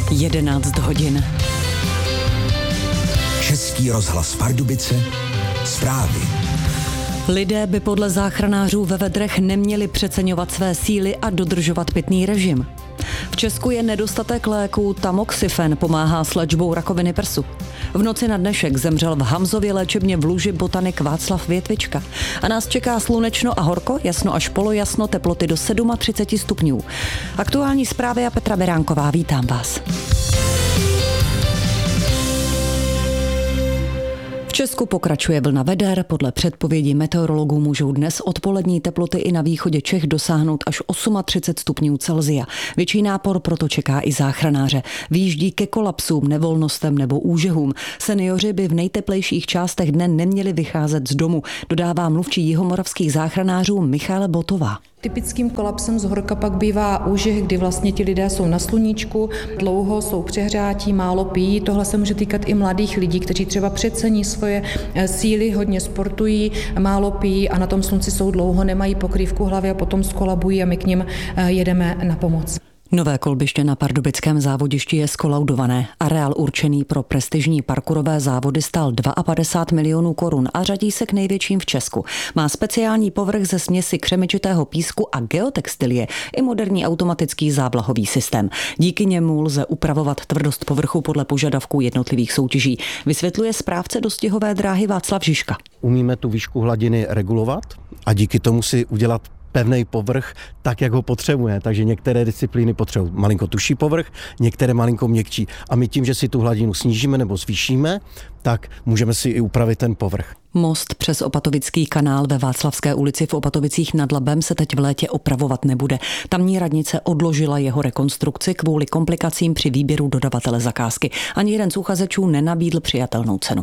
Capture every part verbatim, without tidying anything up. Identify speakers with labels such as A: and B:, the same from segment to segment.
A: jedenáct hodin.
B: Český rozhlas Pardubice, zprávy.
A: Lidé by podle záchranářů ve vedrech neměli přeceňovat své síly a dodržovat pitný režim. V Česku je nedostatek léků, tamoxifen pomáhá s léčbou rakoviny prsu. V noci na dnešek zemřel v Hamzově léčebně v Luži botanik Václav Větvička. A nás čeká slunečno a horko, jasno až polojasno, teploty do třicet sedm stupňů. Aktuální zprávy a Petra Beránková, vítám vás. V Česku pokračuje vlna veder. Podle předpovědi meteorologů můžou dnes odpolední teploty i na východě Čech dosáhnout až třicet osm stupňů Celsia. Větší nápor proto čeká i záchranáře. Výjíždí ke kolapsům, nevolnostem nebo úžehům. Seniori by v nejteplejších částech dne neměli vycházet z domu, dodává mluvčí jihomoravských záchranářů Michaela Botová.
C: Typickým kolapsem z horka pak bývá úžeh, kdy vlastně ti lidé jsou na sluníčku, dlouho jsou přehřátí, málo pijí. Tohle se může týkat i mladých lidí, kteří třeba přecení svoje síly, hodně sportují, málo pijí a na tom slunci jsou dlouho, nemají pokrývku hlavy a potom skolabují a my k nim jedeme na pomoc.
A: Nové kolbiště na pardubickém závodišti je skolaudované. Areál určený pro prestižní parkourové závody stál padesát dva milionů korun a řadí se k největším v Česku. Má speciální povrch ze směsi křemičitého písku a geotextilie i moderní automatický závlahový systém. Díky němu lze upravovat tvrdost povrchu podle požadavků jednotlivých soutěží, vysvětluje správce dostihové dráhy Václav Žižka.
D: Umíme tu výšku hladiny regulovat a díky tomu si udělat pevný povrch tak, jak ho potřebuje. Takže některé disciplíny potřebují malinko tuší povrch, některé malinko měkčí. A my tím, že si tu hladinu snížíme nebo zvýšíme, tak můžeme si i upravit ten povrch.
A: Most přes Opatovický kanál ve Václavské ulici v Opatovicích nad Labem se teď v létě opravovat nebude. Tamní radnice odložila jeho rekonstrukci kvůli komplikacím při výběru dodavatele zakázky. Ani jeden z uchazečů nenabídl přijatelnou cenu.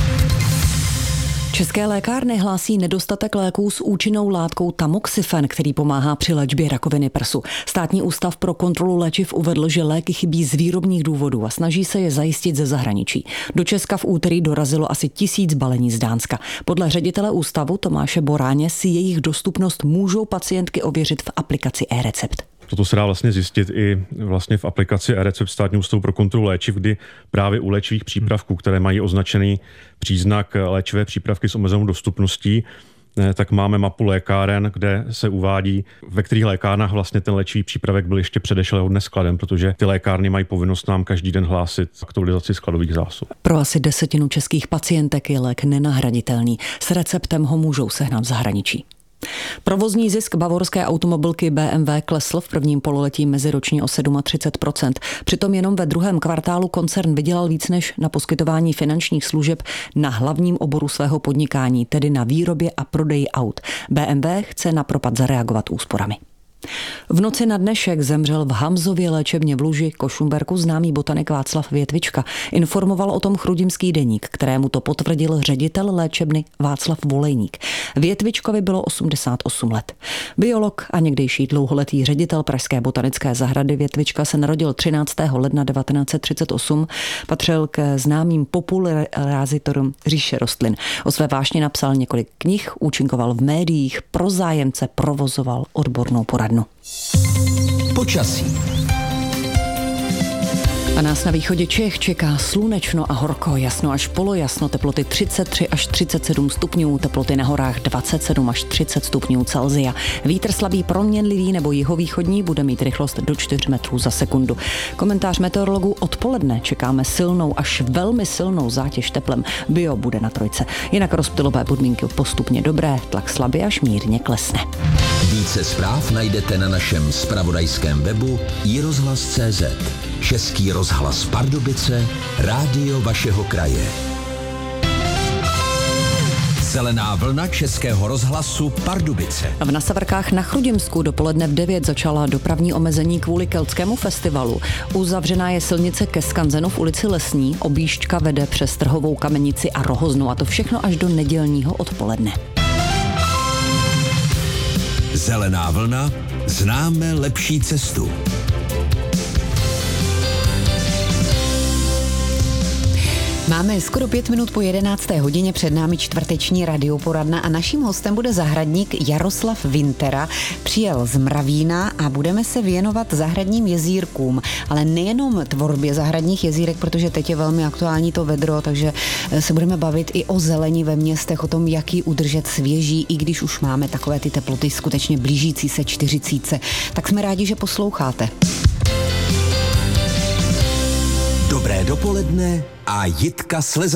A: České lékárny hlásí nedostatek léků s účinnou látkou tamoxifen, který pomáhá při léčbě rakoviny prsu. Státní ústav pro kontrolu léčiv uvedl, že léky chybí z výrobních důvodů a snaží se je zajistit ze zahraničí. Do Česka v úterý dorazilo asi tisíc balení z Dánska. Podle ředitele ústavu Tomáše Boráně si jejich dostupnost můžou pacientky ověřit v aplikaci eRecept.
E: Toto se dá vlastně zjistit i vlastně v aplikaci eRecept Státního ústavu pro kontrolu léčiv, kdy právě u léčivých přípravků, které mají označený příznak léčivé přípravky s omezenou dostupností, tak máme mapu lékáren, kde se uvádí, ve kterých lékárnách vlastně ten léčivý přípravek byl ještě předešlého dne skladem, protože ty lékárny mají povinnost nám každý den hlásit aktualizaci skladových zásob.
A: Pro asi desetinu českých pacientek je lék nenahraditelný. S receptem ho můžou sehnat v zahraničí. Provozní zisk bavorské automobilky B M W klesl v prvním pololetí meziročně o třicet sedm procent. Přitom jenom ve druhém kvartálu koncern vydělal víc než na poskytování finančních služeb na hlavním oboru svého podnikání, tedy na výrobě a prodeji aut. B M W chce na propad zareagovat úsporami. V noci na dnešek zemřel v Hamzově léčebně v Luži Košumberku známý botanik Václav Větvička. Informoval o tom Chrudimský deník, kterému to potvrdil ředitel léčebny Václav Volejník. Větvičkovi bylo osmdesát osm let. Biolog a někdejší dlouholetý ředitel Pražské botanické zahrady Větvička se narodil třináctého ledna devatenáct set třicet osm. Patřil k známým popularizátorům říše rostlin. O své vášni napsal několik knih, účinkoval v médiích, pro zájemce provozoval odbornou poradnu.
B: Počasí.
A: A nás na východě Čech čeká slunečno a horko, jasno až polojasno, teploty třicet tři až třicet sedm stupňů, teploty na horách dvacet sedm až třicet stupňů Celsia. Vítr slabý proměnlivý nebo jihovýchodní bude mít rychlost do čtyř metrů za sekundu. Komentář meteorologů: odpoledne čekáme silnou až velmi silnou zátěž teplem. Bio bude na trojce. Jinak rozptylové podmínky postupně dobré, tlak slabě až mírně klesne.
B: Více zpráv najdete na našem zpravodajském webu i rozhlas tečka cé zet. Český rozhlas Pardubice, rádio vašeho kraje. Zelená vlna Českého rozhlasu Pardubice.
A: V Nasavrkách na Chrudimsku dopoledne v devět začala dopravní omezení kvůli keltskému festivalu. Uzavřená je silnice ke skanzenu v ulici Lesní, objížďka vede přes Trhovou Kamenici a Rohoznu, a to všechno až do nedělního odpoledne.
B: Zelená vlna, známe lepší cestu.
F: Máme skoro pět minut po jedenácté hodině, před námi čtvrteční radioporadna a naším hostem bude zahradník Jaroslav Vintera. Přijel z Mravína a budeme se věnovat zahradním jezírkům, ale nejenom tvorbě zahradních jezírek, protože teď je velmi aktuální to vedro, takže se budeme bavit i o zelení ve městech, o tom, jak ji udržet svěží, i když už máme takové ty teploty skutečně blížící se čtyřicítce. Tak jsme rádi, že posloucháte.
B: Dobré dopoledne a Jitka Sleza.